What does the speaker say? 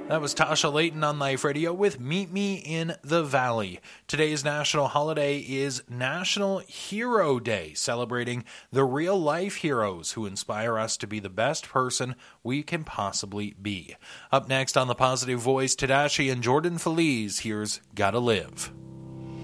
That was Tasha Layton on Life Radio with Meet Me in the Valley. Today's national holiday is National Hero Day, celebrating the real-life heroes who inspire us to be the best person we can possibly be. Up next on The Positive Voice, Tadashi and Jordan Feliz, here's Gotta Live.